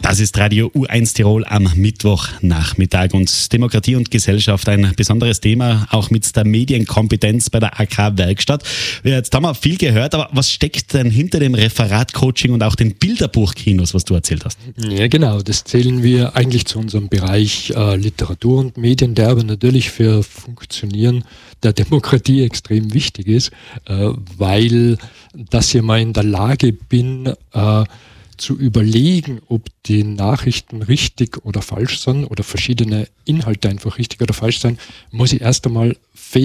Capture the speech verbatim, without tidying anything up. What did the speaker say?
Das ist Radio U eins Tirol am Mittwochnachmittag und Demokratie und Gesellschaft, ein besonderes Thema, auch mit der Medienkompetenz bei der A K-Werkstatt. Jetzt haben wir viel gehört, aber was steckt denn hinter dem Referat-Coaching und auch den Bilderbuchkinos, was du erzählt hast? Ja, genau, das zählen wir eigentlich zu unserem Bereich äh, Literatur und Medien, der aber natürlich für Funktionieren der Demokratie extrem wichtig ist, äh, weil dass ich mal in der Lage bin, äh, zu überlegen, ob die Nachrichten richtig oder falsch sind oder verschiedene Inhalte einfach richtig oder falsch sind, muss ich erst einmal